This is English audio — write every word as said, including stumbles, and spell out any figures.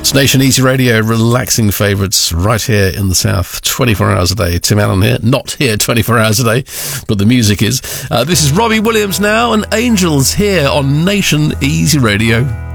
It's Nation Easy Radio, relaxing favourites right here in the South, twenty-four hours a day. Tim Allen here, not here twenty-four hours a day, but the music is. Uh, this is Robbie Williams now, and Angels here on Nation Easy Radio.